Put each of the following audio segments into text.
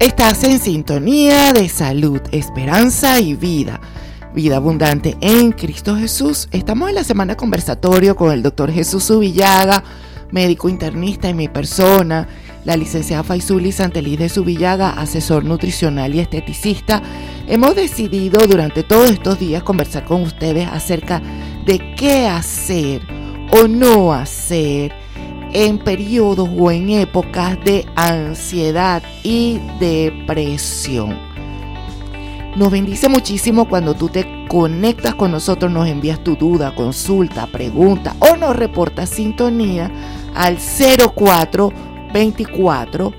Estás en sintonía de salud, esperanza y vida. Vida abundante en Cristo Jesús. Estamos en la semana conversatorio con el doctor Jesús Zubillaga, médico internista, y mi persona, la licenciada Faisuli Santeliz de Zubillaga, asesor nutricional y esteticista. Hemos decidido durante todos estos días conversar con ustedes acerca de qué hacer o no hacer en periodos o en épocas de ansiedad y depresión. Nos bendice muchísimo cuando tú te conectas con nosotros, nos envías tu duda, consulta, pregunta o nos reportas sintonía al 0424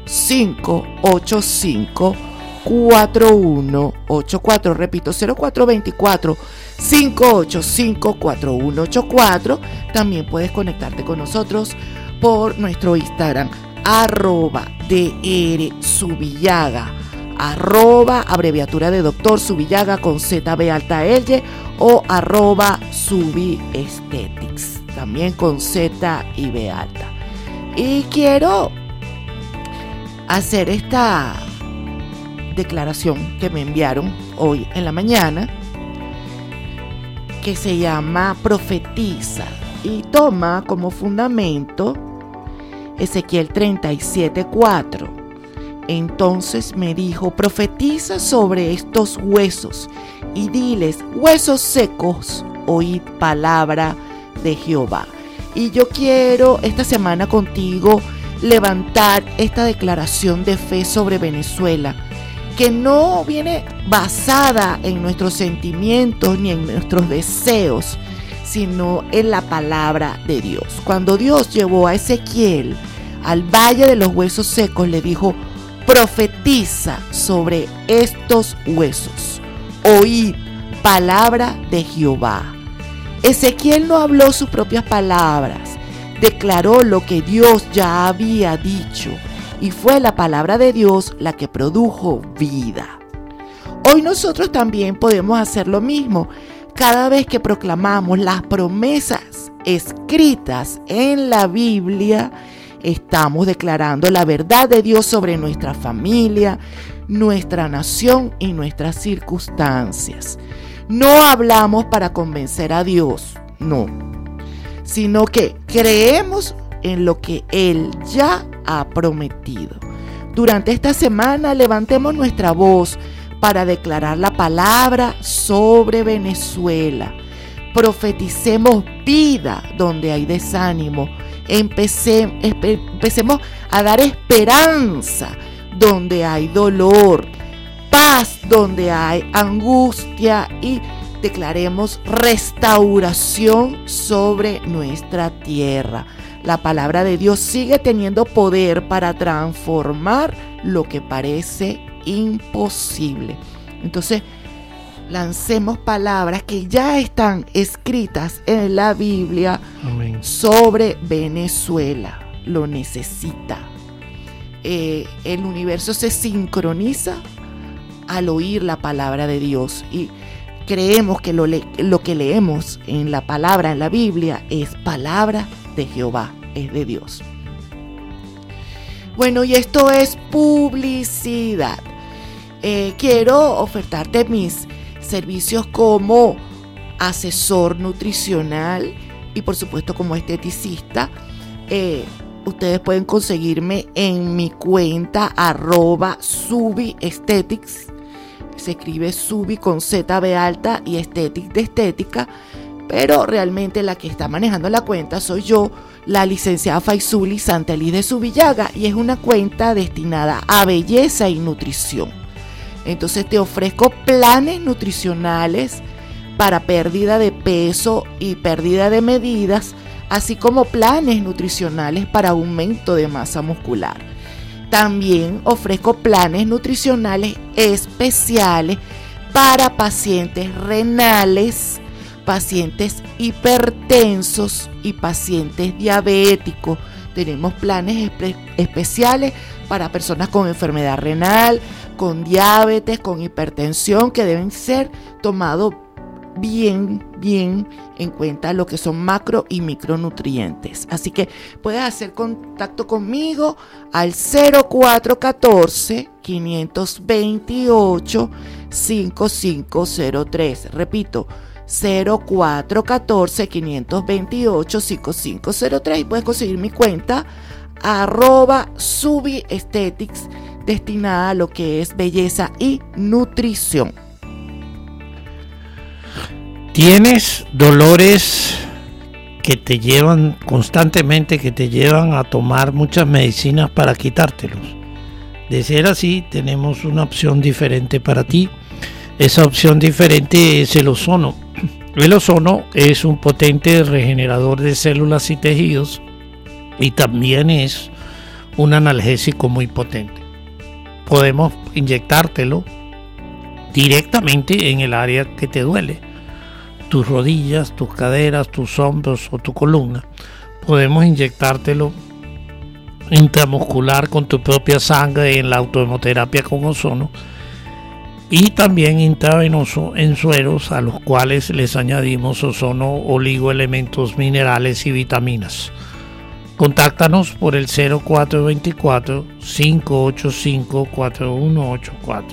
585 4184. Repito, 0424 585 4184. También puedes conectarte con nosotros por nuestro Instagram, @drzubillaga, abreviatura de doctor Zubillaga con ZB alta L, o @subiesthetics, también con Z y B alta. Y quiero hacer esta declaración que me enviaron hoy en la mañana, que se llama Profetiza, y toma como fundamento Ezequiel 37:4. Entonces me dijo: profetiza sobre estos huesos y diles: huesos secos, oíd palabra de Jehová. Y yo quiero esta semana contigo levantar esta declaración de fe sobre Venezuela, que no viene basada en nuestros sentimientos ni en nuestros deseos, sino en la palabra de Dios. Cuando Dios llevó a Ezequiel al valle de los huesos secos, le dijo: profetiza sobre estos huesos, oíd palabra de Jehová. Ezequiel no habló sus propias palabras, declaró lo que Dios ya había dicho, y fue la palabra de Dios la que produjo vida. Hoy nosotros también podemos hacer lo mismo. Cada vez que proclamamos las promesas escritas en la Biblia, estamos declarando la verdad de Dios sobre nuestra familia, nuestra nación y nuestras circunstancias. No hablamos para convencer a Dios, no, sino que creemos en lo que Él ya ha prometido. Durante esta semana levantemos nuestra voz para declarar la palabra sobre Venezuela. Profeticemos vida donde hay desánimo. Empecemos a dar esperanza donde hay dolor, paz donde hay angustia, y declaremos restauración sobre nuestra tierra. La palabra de Dios sigue teniendo poder para transformar lo que parece imposible. Entonces, lancemos palabras que ya están escritas en la Biblia. Amén. Sobre Venezuela. Lo necesita. El universo se sincroniza al oír la palabra de Dios, y creemos que lo que leemos en la palabra, en la Biblia, es palabra de Jehová, es de Dios. Bueno, y esto es publicidad. Quiero ofertarte mis servicios como asesor nutricional y por supuesto como esteticista. Ustedes pueden conseguirme en mi cuenta @subiesthetics. Se escribe Subi con ZB alta y Aesthetics de estética, pero realmente la que está manejando la cuenta soy yo, la licenciada Faisuli Santeliz de Zubillaga, y es una cuenta destinada a belleza y nutrición. Entonces te ofrezco planes nutricionales para pérdida de peso y pérdida de medidas, así como planes nutricionales para aumento de masa muscular. También ofrezco planes nutricionales especiales para pacientes renales, pacientes hipertensos y pacientes diabéticos. Tenemos planes especiales para personas con enfermedad renal, con diabetes, con hipertensión, que deben ser tomados bien en cuenta lo que son macro y micronutrientes. Así que puedes hacer contacto conmigo al 0414 0414-528-5503. Repito, 0414-528-5503. Y puedes conseguir mi cuenta @subiesthetics, destinada a lo que es belleza y nutrición. ¿Tienes dolores que te llevan constantemente, que te llevan a tomar muchas medicinas para quitártelos? De ser así, tenemos una opción diferente para ti. Esa opción diferente es el ozono. El ozono es un potente regenerador de células y tejidos y también es un analgésico muy potente. Podemos inyectártelo directamente en el área que te duele, tus rodillas, tus caderas, tus hombros o tu columna. Podemos inyectártelo intramuscular con tu propia sangre en la autohemoterapia con ozono, y también intravenoso en sueros a los cuales les añadimos ozono, oligoelementos, minerales y vitaminas. Contáctanos por el 0424-585-4184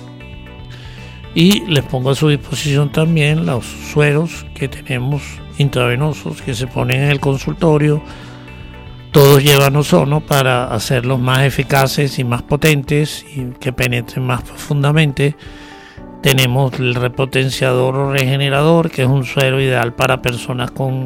y les pongo a su disposición también los sueros que tenemos intravenosos que se ponen en el consultorio. Todos llevan ozono para hacerlos más eficaces y más potentes y que penetren más profundamente. Tenemos el repotenciador o regenerador, que es un suero ideal para personas con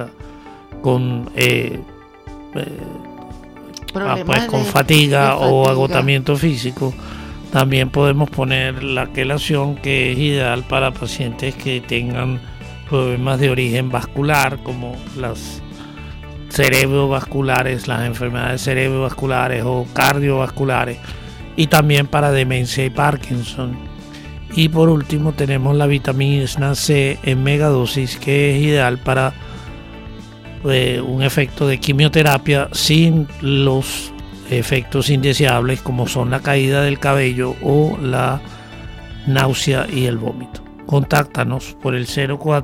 fatiga o agotamiento físico. También podemos poner la quelación, que es ideal para pacientes que tengan problemas de origen vascular, como las cerebrovasculares, las enfermedades cerebrovasculares o cardiovasculares, y también para demencia y Parkinson. Y por último tenemos la vitamina C en megadosis, que es ideal para un efecto de quimioterapia sin los efectos indeseables como son la caída del cabello o la náusea y el vómito. Contáctanos por el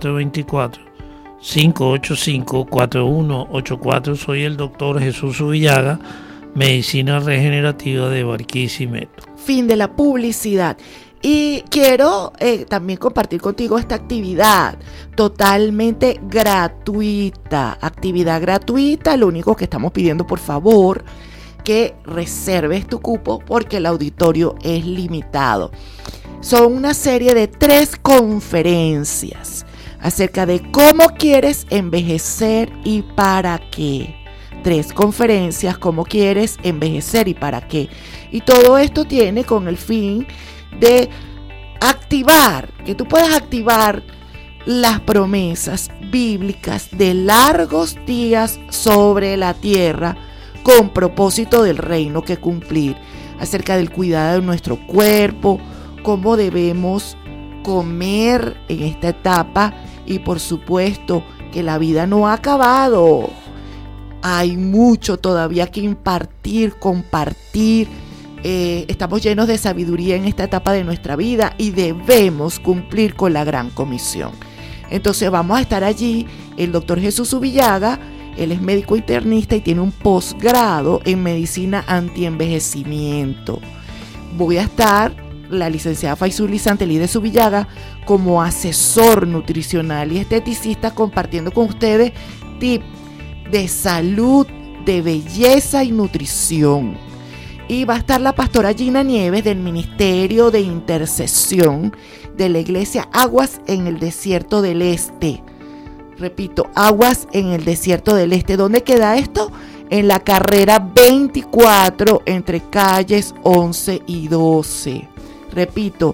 0424-585-4184. Soy el doctor Jesús Subillaga, medicina regenerativa de Barquisimeto. Fin de la publicidad. Y quiero también compartir contigo esta actividad totalmente gratuita. Actividad gratuita, lo único que estamos pidiendo, por favor, que reserves tu cupo porque el auditorio es limitado. Son una serie de 3 conferencias acerca de cómo quieres envejecer y para qué. 3 conferencias, cómo quieres envejecer y para qué. Y todo esto tiene con el fin de activar, que tú puedas activar las promesas bíblicas de largos días sobre la tierra con propósito del reino que cumplir, acerca del cuidado de nuestro cuerpo, cómo debemos comer en esta etapa y por supuesto que la vida no ha acabado. Hay mucho todavía que impartir, compartir. Estamos llenos de sabiduría en esta etapa de nuestra vida y debemos cumplir con la gran comisión. Entonces vamos a estar allí, el doctor Jesús Subillaga. Él es médico internista y tiene un posgrado en medicina antienvejecimiento. Voy a estar, la licenciada Fayzuli Santeli de Subillaga, como asesor nutricional y esteticista, compartiendo con ustedes tips de salud, de belleza y nutrición. Y va a estar la pastora Gina Nieves del Ministerio de Intercesión de la Iglesia Aguas en el Desierto del Este. Repito, Aguas en el Desierto del Este. ¿Dónde queda esto? En la carrera 24 entre calles 11 y 12. Repito,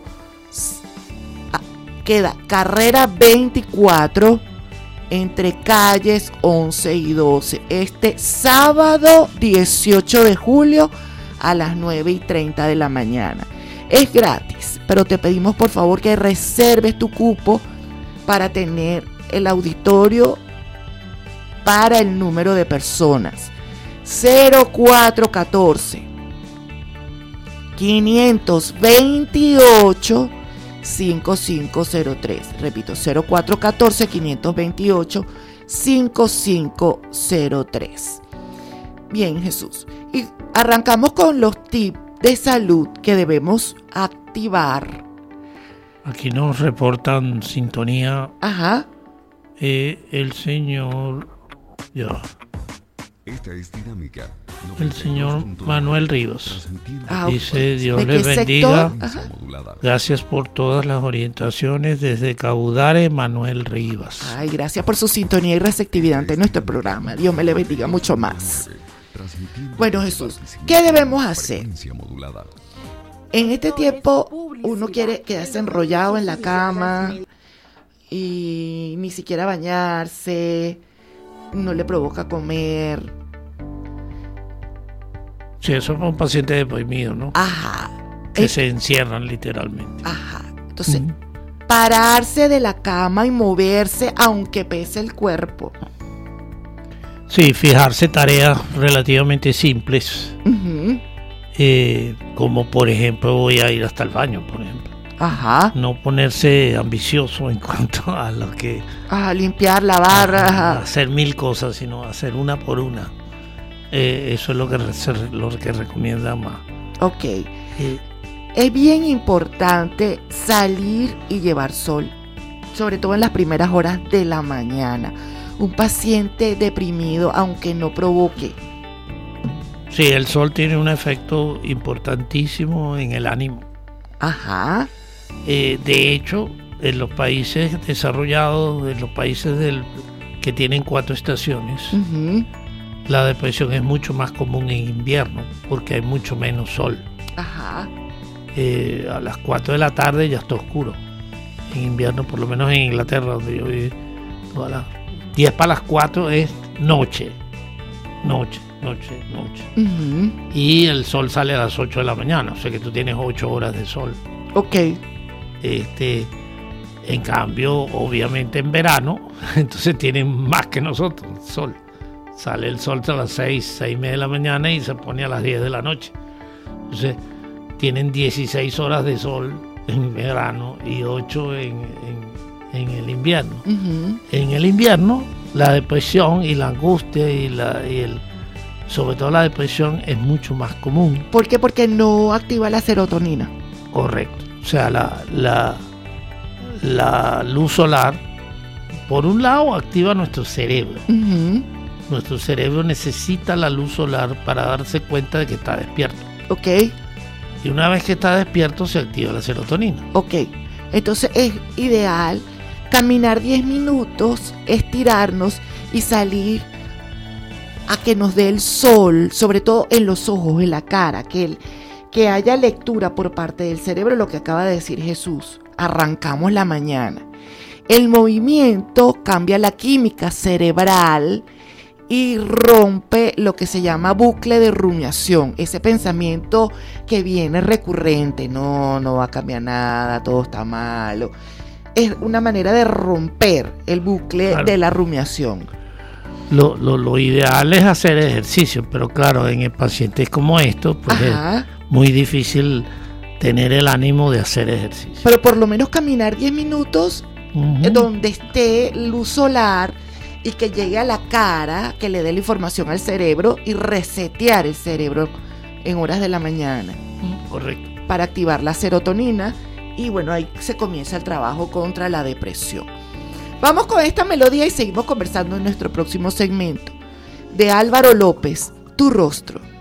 queda carrera 24 entre calles 11 y 12. Este sábado 18 de julio a las 9:30 de la mañana. Es gratis, pero te pedimos por favor que reserves tu cupo para tener el auditorio para el número de personas. 0414-528-5503. Repito, 0414-528-5503. Bien, Jesús. Y arrancamos con los tips de salud que debemos activar. Aquí nos reportan sintonía. Ajá. El señor... Ya. Esta es Dinámica. El señor Manuel Rivas. Dice, Dios ¿de les qué bendiga. sector? Gracias por todas las orientaciones desde Caudare, Manuel Rivas. Ay, gracias por su sintonía y receptividad ante nuestro programa. Dios me le bendiga mucho más. Bueno, Jesús, ¿qué debemos hacer? En este tiempo uno quiere quedarse enrollado en la cama y ni siquiera bañarse, no le provoca comer. Sí, eso es un paciente deprimido, ¿no? Ajá. Que se encierran literalmente. Ajá. Entonces, pararse de la cama y moverse aunque pese el cuerpo. Sí, fijarse tareas relativamente simples. Uh-huh. Como por ejemplo voy a ir hasta el baño, por ejemplo. Ajá. No ponerse ambicioso en cuanto a lo que... limpiar, lavar. Hacer 1000 cosas, sino hacer una por una. Eso es lo que recomienda más. Ok. Es bien importante salir y llevar sol, sobre todo en las primeras horas de la mañana. Un paciente deprimido, aunque no provoque. Sí, el sol tiene un efecto importantísimo en el ánimo. Ajá. De hecho, en los países desarrollados, en los países que tienen 4 estaciones, Uh-huh. la depresión es mucho más común en invierno porque hay mucho menos sol. Ajá. A las 4 de la tarde ya está oscuro. En invierno, por lo menos en Inglaterra, donde yo viví, a las 10 para las 4 es noche. Uh-huh. Y el sol sale a las 8 de la mañana, o sea que tú tienes 8 horas de sol. Ok. En cambio, obviamente en verano, entonces tienen más que nosotros, sol. Sale el sol a las 6:30 de la mañana y se pone a las 10 de la noche. Entonces, tienen 16 horas de sol en verano y 8 en el invierno. Uh-huh. En el invierno, la depresión y la angustia sobre todo la depresión es mucho más común. ¿Por qué? Porque no activa la serotonina. Correcto. O sea, la luz solar, por un lado, activa nuestro cerebro. Uh-huh. Nuestro cerebro necesita la luz solar para darse cuenta de que está despierto. Ok. Y una vez que está despierto, se activa la serotonina. Ok. Entonces es ideal caminar 10 minutos, estirarnos y salir a que nos dé el sol, sobre todo en los ojos, en la cara, que haya lectura por parte del cerebro, lo que acaba de decir Jesús. Arrancamos la mañana. El movimiento cambia la química cerebral y rompe lo que se llama bucle de rumiación, ese pensamiento que viene recurrente, no va a cambiar nada, todo está malo. Es una manera de romper el bucle, claro, de la rumiación. Lo ideal es hacer ejercicio, pero claro, en pacientes como estos, pues Ajá. es muy difícil tener el ánimo de hacer ejercicio. Pero por lo menos caminar 10 minutos Uh-huh. donde esté luz solar y que llegue a la cara, que le dé la información al cerebro y resetear el cerebro en horas de la mañana. Correcto. Para activar la serotonina y bueno, ahí se comienza el trabajo contra la depresión. Vamos con esta melodía y seguimos conversando en nuestro próximo segmento. De Álvaro López, Tu Rostro.